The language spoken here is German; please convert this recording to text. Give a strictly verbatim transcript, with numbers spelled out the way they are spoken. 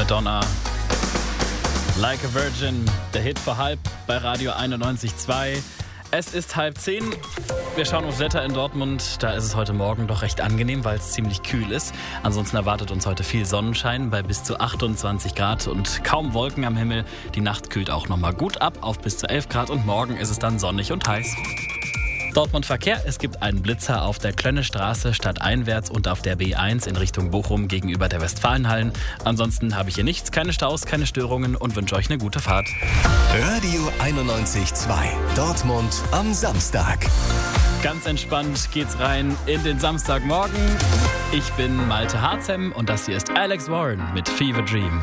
Madonna. Like a Virgin, der Hit vor halb bei Radio einundneunzig Komma zwei. Es ist halb zehn. Wir schauen aufs Wetter in Dortmund. Da ist es heute Morgen doch recht angenehm, weil es ziemlich kühl ist. Ansonsten erwartet uns heute viel Sonnenschein bei bis zu achtundzwanzig Grad und kaum Wolken am Himmel. Die Nacht kühlt auch nochmal gut ab auf bis zu elf Grad und morgen ist es dann sonnig und heiß. Dortmund Verkehr. Es gibt einen Blitzer auf der Klönnestraße stadteinwärts und auf der B eins in Richtung Bochum gegenüber der Westfalenhallen. Ansonsten habe ich hier nichts, keine Staus, keine Störungen und wünsche euch eine gute Fahrt. Radio einundneunzig Komma zwei. Dortmund am Samstag. Ganz entspannt geht's rein in den Samstagmorgen. Ich bin Malte Harzem und das hier ist Alex Warren mit Fever Dream.